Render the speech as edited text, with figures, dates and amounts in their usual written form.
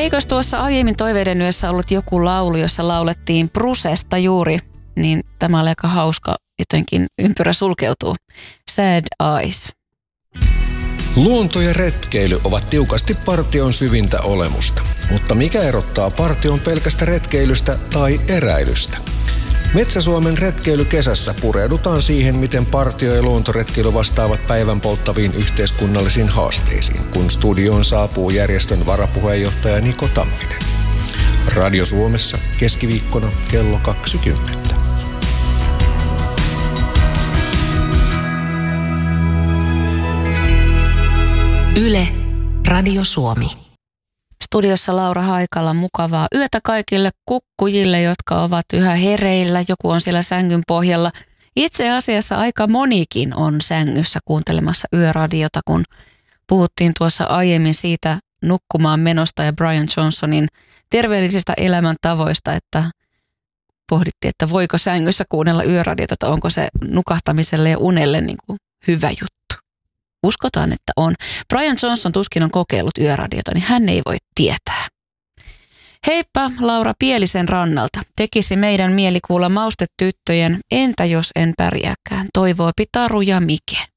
Eikös tuossa aiemmin Toiveiden yössä ollut joku laulu, jossa laulettiin Brusesta juuri, niin tämä oli aika hauska, jotenkin ympyrä sulkeutuu. Sad Eyes. Luonto ja retkeily ovat tiukasti partion syvintä olemusta. Mutta mikä erottaa partion pelkästä retkeilystä tai eräilystä? Metsä-Suomen retkeilykesässä pureudutaan siihen, miten partio- ja luontoretkeily vastaavat päivän polttaviin yhteiskunnallisiin haasteisiin, kun studioon saapuu järjestön varapuheenjohtaja Niko Tamminen. Radio Suomessa keskiviikkona kello 20. Yle, Radio Suomi. Studiossa Laura Haikala, mukavaa yötä kaikille kukkujille, jotka ovat yhä hereillä. Joku on siellä sängyn pohjalla. Itse asiassa aika monikin on sängyssä kuuntelemassa yöradiota, kun puhuttiin tuossa aiemmin siitä nukkumaan menosta ja Brian Johnsonin terveellisistä elämäntavoista, että pohdittiin, että voiko sängyssä kuunnella yöradiota, että onko se nukahtamiselle ja unelle niin kuin hyvä juttu. Uskotaan, että on. Brian Johnson tuskin on kokeillut yöradiota, niin hän ei voi tietää. Heippa, Laura Pielisen rannalta. Tekisi meidän mieli kuulla maustetyttöjen Entä jos en pärjääkään, toivoo Taru ja Mike.